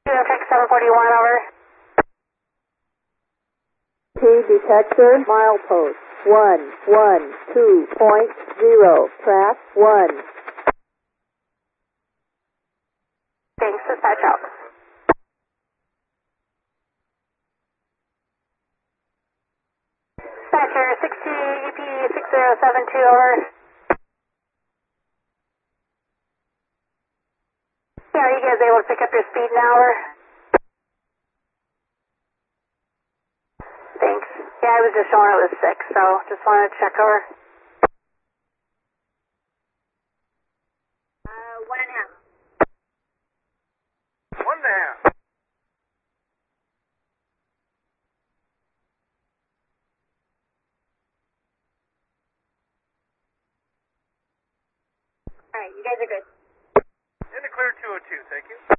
Traffic 741, over. T detector, milepost 112.0, track 1. Thanks, dispatch out. Dispatcher 60 UP 6072, over. Yeah, are you guys able to pick up your speed now, over? Thanks. Yeah, I was just showing it was 6, so just wanted to check, over. 1.5. 1.5. Alright, you guys are good. In the clear 202, thank you.